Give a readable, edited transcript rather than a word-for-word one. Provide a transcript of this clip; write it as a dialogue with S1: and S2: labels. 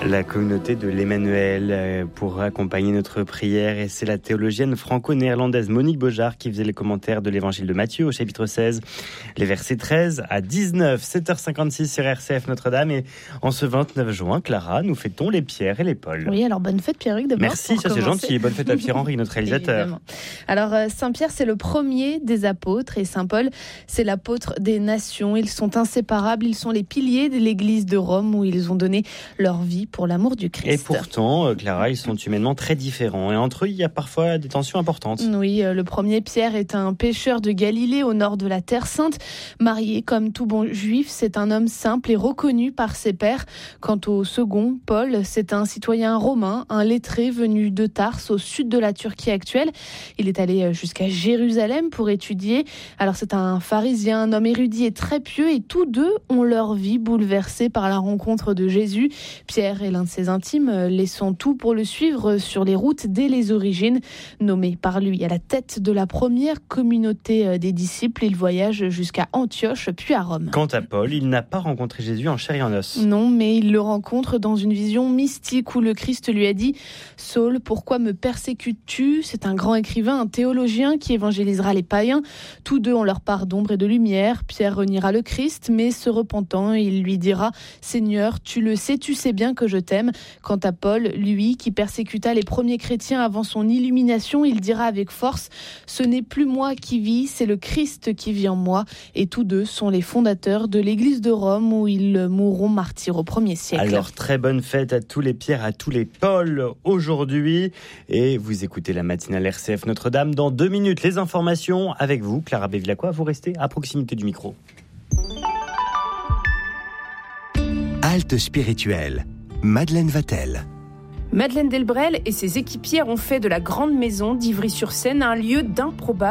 S1: La communauté de l'Emmanuel pour accompagner notre prière, et c'est la théologienne franco-néerlandaise Monique Bojard qui faisait les commentaires de l'évangile de Matthieu au chapitre 16, les versets 13 à 19, 7h56 sur RCF Notre-Dame. Et en ce 29 juin, Clara, nous fêtons les Pierre et les Paul.
S2: Oui, alors bonne fête Pierre-Hugues d'abord.
S1: Merci, ça c'est gentil, bonne fête à Pierre-Henri, notre réalisateur.
S2: Évidemment. Alors Saint-Pierre, c'est le premier des apôtres, et Saint-Paul, c'est l'apôtre des nations. Ils sont inséparables, ils sont les piliers de l'église de Rome où ils ont donné leur vie pour l'amour du Christ.
S1: Et pourtant, Clara, ils sont humainement très différents. Et entre eux, il y a parfois des tensions importantes.
S2: Oui, le premier, Pierre, est un pêcheur de Galilée au nord de la Terre Sainte. Marié comme tout bon juif, c'est un homme simple et reconnu par ses pairs. Quant au second, Paul, c'est un citoyen romain, un lettré venu de Tarse, au sud de la Turquie actuelle. Il est allé jusqu'à Jérusalem pour étudier. Alors c'est un pharisien, un homme érudit et très pieux, et tous deux ont leur vie bouleversée par la rencontre de Jésus. Pierre est l'un de ses intimes, laissant tout pour le suivre sur les routes dès les origines. Nommé par lui à la tête de la première communauté des disciples, il voyage jusqu'à Antioche, puis à Rome.
S1: Quant à Paul, il n'a pas rencontré Jésus en chair et en os.
S2: Non, mais il le rencontre dans une vision mystique où le Christ lui a dit « Saul, pourquoi me persécutes-tu » C'est un grand écrivain, un théologien qui évangélisera les païens. Tous deux ont leur part d'ombre et de lumière. Pierre reniera le Christ, mais se repentant, il lui dira « Seigneur, tu le sais, tu sais bien que je t'aime ». Quant à Paul, lui qui persécuta les premiers chrétiens avant son illumination, il dira avec force « Ce n'est plus moi qui vis, c'est le Christ qui vit en moi ». Et tous deux sont les fondateurs de l'église de Rome où ils mourront martyrs au 1er siècle.
S1: Alors très bonne fête à tous les Pierre, à tous les Paul aujourd'hui. Et vous écoutez la matinale RCF Notre-Dame. Dans 2 minutes, les informations avec vous, Clara Bévilacqua. Vous restez à proximité du micro.
S3: Halte spirituelle. Madeleine Vatel.
S4: Madeleine Delbrel et ses équipières ont fait de la Grande Maison d'Ivry-sur-Seine un lieu d'improbable